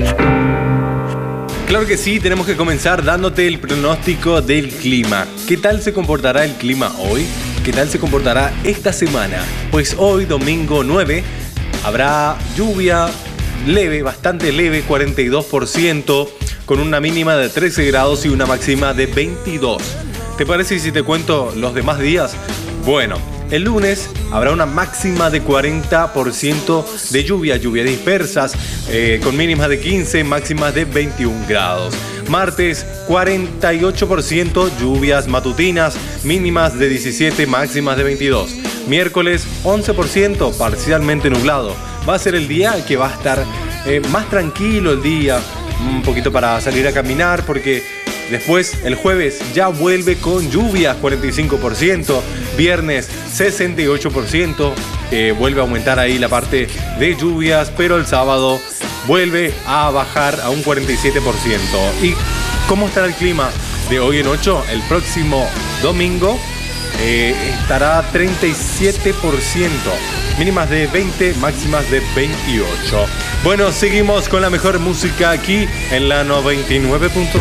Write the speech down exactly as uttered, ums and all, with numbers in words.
Claro que sí, tenemos que comenzar dándote el pronóstico del clima. ¿Qué tal se comportará el clima hoy? ¿Qué tal se comportará esta semana? Pues hoy, domingo nueve, habrá lluvia leve, bastante leve, cuarenta y dos por ciento, con una mínima de trece grados y una máxima de veintidós. ¿Te parece si te cuento los demás días? Bueno, el lunes habrá una máxima de cuarenta por ciento de lluvia, lluvias dispersas, eh, con mínimas de quince, máximas de veintiún grados. Martes, cuarenta y ocho por ciento lluvias matutinas, mínimas de diecisiete, máximas de veintidós. Miércoles, once por ciento parcialmente nublado. Va a ser el día que va a estar eh, más tranquilo el día, un poquito para salir a caminar, porque después el jueves ya vuelve con lluvias, cuarenta y cinco por ciento. Viernes, sesenta y ocho por ciento. Eh, vuelve a aumentar ahí la parte de lluvias, pero el sábado vuelve a bajar a un cuarenta y siete por ciento. ¿Y cómo estará el clima de hoy en ocho? El próximo domingo eh, estará treinta y siete por ciento. Mínimas de veinte, máximas de veintiocho. Bueno, seguimos con la mejor música aquí en la noventa y nueve punto